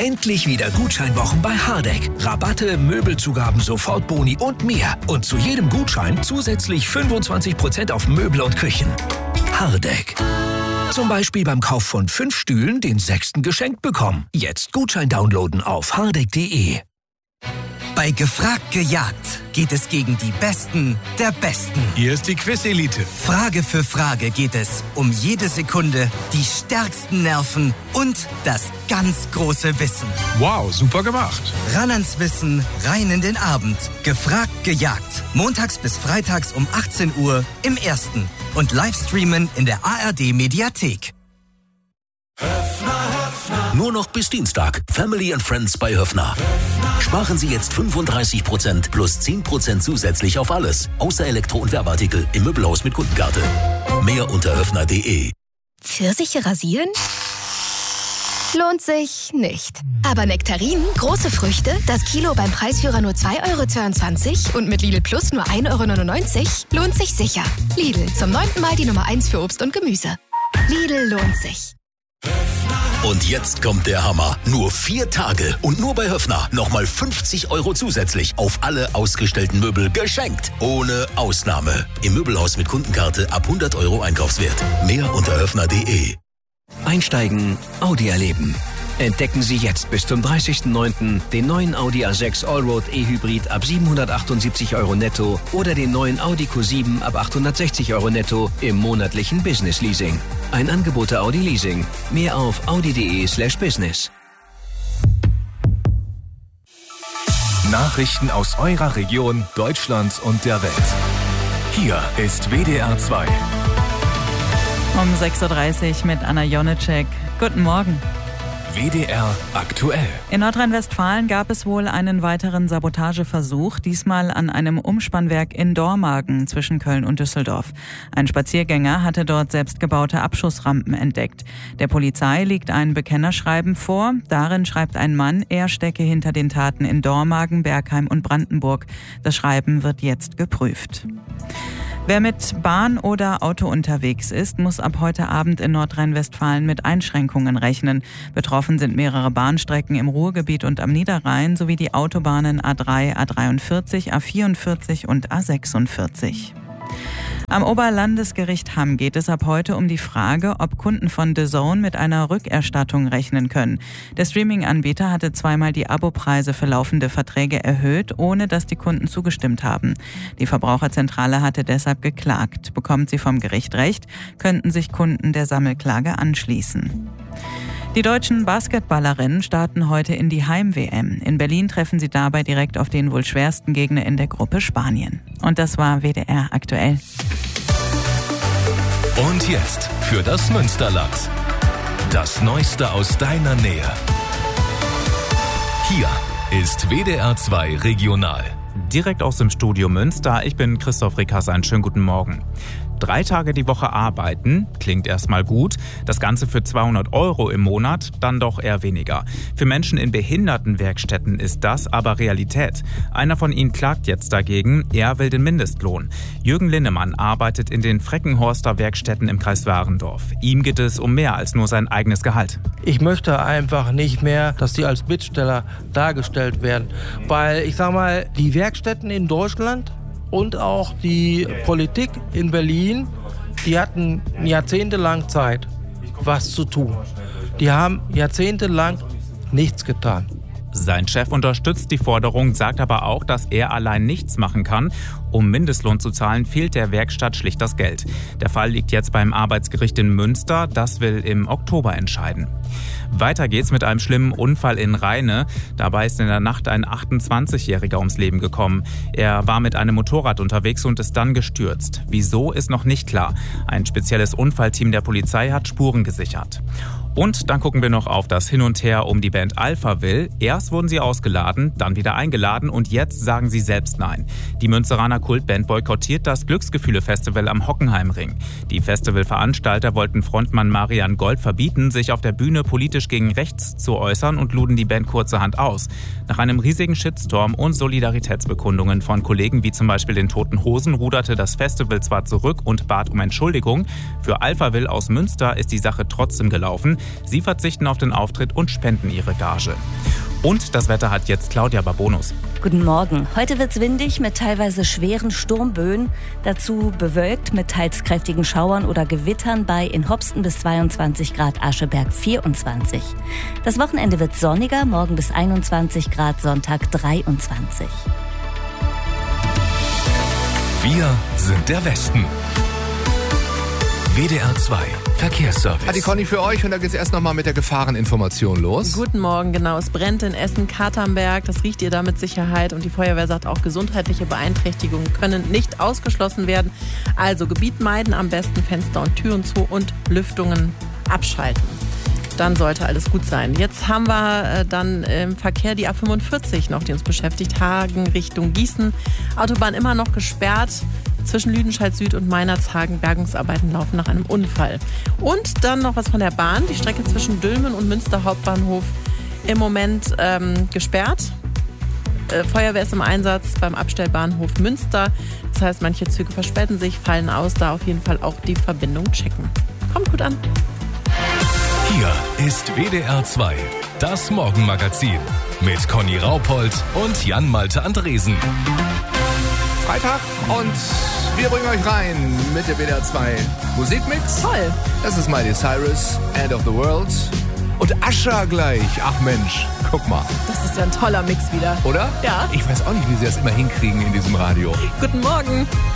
Endlich wieder Gutscheinwochen bei Hardegg. Rabatte, Möbelzugaben, Sofortboni und mehr. Und zu jedem Gutschein zusätzlich 25% auf Möbel und Küchen. Hardegg. Zum Beispiel beim Kauf von 5 Stühlen den 6. geschenkt bekommen. Jetzt Gutschein downloaden auf hardegg.de. Bei Gefragt gejagt geht es gegen die Besten der Besten. Hier ist die Quiz-Elite. Frage für Frage geht es um jede Sekunde, die stärksten Nerven und das ganz große Wissen. Wow, super gemacht. Ran ans Wissen, rein in den Abend. Gefragt gejagt. Montags bis freitags um 18 Uhr im Ersten. Und Livestreamen in der ARD-Mediathek. Nur noch bis Dienstag. Family and Friends bei Höffner. Sparen Sie jetzt 35% plus 10% zusätzlich auf alles. Außer Elektro- und Werbeartikel im Möbelhaus mit Kundenkarte. Mehr unter höffner.de. Pfirsiche rasieren? Lohnt sich nicht. Aber Nektarinen, große Früchte, das Kilo beim Preisführer nur 2,22 € und mit Lidl Plus nur 1,99 € lohnt sich sicher. Lidl, zum 9. Mal die Nummer 1 für Obst und Gemüse. Lidl lohnt sich. Und jetzt kommt der Hammer. Nur 4 Tage und nur bei Höffner nochmal 50 € zusätzlich auf alle ausgestellten Möbel geschenkt. Ohne Ausnahme. Im Möbelhaus mit Kundenkarte ab 100 € Einkaufswert. Mehr unter höffner.de. Einsteigen, Audi erleben. Entdecken Sie jetzt bis zum 30.09. den neuen Audi A6 Allroad E-Hybrid ab 778 € netto oder den neuen Audi Q7 ab 860 € netto im monatlichen Business Leasing. Ein Angebot der Audi Leasing. Mehr auf audi.de/business. Nachrichten aus eurer Region, Deutschland und der Welt. Hier ist WDR 2. Um 6.30 Uhr mit Anna Jonitschek. Guten Morgen. WDR aktuell. In Nordrhein-Westfalen gab es wohl einen weiteren Sabotageversuch, diesmal an einem Umspannwerk in Dormagen zwischen Köln und Düsseldorf. Ein Spaziergänger hatte dort selbstgebaute Abschussrampen entdeckt. Der Polizei liegt ein Bekennerschreiben vor. Darin schreibt ein Mann, er stecke hinter den Taten in Dormagen, Bergheim und Brandenburg. Das Schreiben wird jetzt geprüft. Wer mit Bahn oder Auto unterwegs ist, muss ab heute Abend in Nordrhein-Westfalen mit Einschränkungen rechnen. Betroffen sind mehrere Bahnstrecken im Ruhrgebiet und am Niederrhein sowie die Autobahnen A3, A43, A44 und A46. Am Oberlandesgericht Hamm geht es ab heute um die Frage, ob Kunden von DAZN mit einer Rückerstattung rechnen können. Der Streaming-Anbieter hatte zweimal die Abopreise für laufende Verträge erhöht, ohne dass die Kunden zugestimmt haben. Die Verbraucherzentrale hatte deshalb geklagt. Bekommt sie vom Gericht Recht, könnten sich Kunden der Sammelklage anschließen. Die deutschen Basketballerinnen starten heute in die Heim-WM. In Berlin treffen sie dabei direkt auf den wohl schwersten Gegner in der Gruppe, Spanien. Und das war WDR aktuell. Und jetzt für das Münsterland. Das Neueste aus deiner Nähe. Hier ist WDR 2 Regional. Direkt aus dem Studio Münster. Ich bin Christoph Rickers. Einen schönen guten Morgen. 3 Tage die Woche arbeiten, klingt erstmal gut. Das Ganze für 200 € im Monat, dann doch eher weniger. Für Menschen in Behindertenwerkstätten ist das aber Realität. Einer von ihnen klagt jetzt dagegen, er will den Mindestlohn. Jürgen Linnemann arbeitet in den Freckenhorster Werkstätten im Kreis Warendorf. Ihm geht es um mehr als nur sein eigenes Gehalt. Ich möchte einfach nicht mehr, dass die als Bittsteller dargestellt werden. Weil, ich sag mal, die Werkstätten in Deutschland und auch die Politik in Berlin, die hatten jahrzehntelang Zeit, was zu tun. Die haben jahrzehntelang nichts getan. Sein Chef unterstützt die Forderung, sagt aber auch, dass er allein nichts machen kann. Um Mindestlohn zu zahlen, fehlt der Werkstatt schlicht das Geld. Der Fall liegt jetzt beim Arbeitsgericht in Münster. Das will im Oktober entscheiden. Weiter geht's mit einem schlimmen Unfall in Rheine. Dabei ist in der Nacht ein 28-Jähriger ums Leben gekommen. Er war mit einem Motorrad unterwegs und ist dann gestürzt. Wieso, ist noch nicht klar. Ein spezielles Unfallteam der Polizei hat Spuren gesichert. Und dann gucken wir noch auf das Hin und Her um die Band Alphaville. Erst wurden sie ausgeladen, dann wieder eingeladen und jetzt sagen sie selbst nein. Die Münsteraner Kultband boykottiert das Glücksgefühle-Festival am Hockenheimring. Die Festivalveranstalter wollten Frontmann Marian Gold verbieten, sich auf der Bühne politisch gegen rechts zu äußern und luden die Band kurzerhand aus. Nach einem riesigen Shitstorm und Solidaritätsbekundungen von Kollegen wie zum Beispiel den Toten Hosen ruderte das Festival zwar zurück und bat um Entschuldigung. Für Alphaville aus Münster ist die Sache trotzdem gelaufen. Sie verzichten auf den Auftritt und spenden ihre Gage. Und das Wetter hat jetzt Claudia Babonus. Guten Morgen. Heute wird's windig mit teilweise schweren Sturmböen. Dazu bewölkt mit teils kräftigen Schauern oder Gewittern bei in Hopsten bis 22 Grad, Ascheberg 24. Das Wochenende wird sonniger, morgen bis 21 Grad, Sonntag 23. Wir sind der Westen. WDR 2 Verkehrsservice. Hat die Conny für euch und da geht es erst nochmal mit der Gefahreninformation los. Guten Morgen, genau. Es brennt in Essen-Katernberg. Das riecht ihr da mit Sicherheit. Und die Feuerwehr sagt auch, gesundheitliche Beeinträchtigungen können nicht ausgeschlossen werden. Also Gebiet meiden, am besten Fenster und Türen zu und Lüftungen abschalten. Dann sollte alles gut sein. Jetzt haben wir dann im Verkehr die A45 noch, die uns beschäftigt. Hagen Richtung Gießen. Autobahn immer noch gesperrt. Zwischen Lüdenscheid Süd und Meinerzhagen. Bergungsarbeiten laufen nach einem Unfall. Und dann noch was von der Bahn. Die Strecke zwischen Dülmen und Münster Hauptbahnhof im Moment gesperrt. Feuerwehr ist im Einsatz beim Abstellbahnhof Münster. Das heißt, manche Züge verspäten sich, fallen aus. Da auf jeden Fall auch die Verbindung checken. Kommt gut an. Hier ist WDR 2, das Morgenmagazin mit Conny Raupold und Jan-Malte Andresen. Freitag und wir bringen euch rein mit der WDR 2 Musikmix. Toll. Das ist Miley Cyrus, End of the World. Und Ascher gleich. Ach Mensch, guck mal. Das ist ja ein toller Mix wieder. Oder? Ja. Ich weiß auch nicht, wie sie das immer hinkriegen in diesem Radio. Guten Morgen.